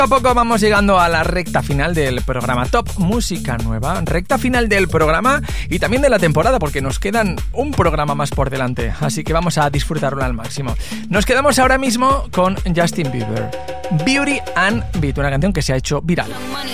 A poco vamos llegando a la recta final del programa Top Música Nueva, recta final del programa y también de la temporada, porque nos quedan un programa más por delante, así que vamos a disfrutarlo al máximo. Nos quedamos ahora mismo con Justin Bieber, Beauty and Beat, una canción que se ha hecho viral.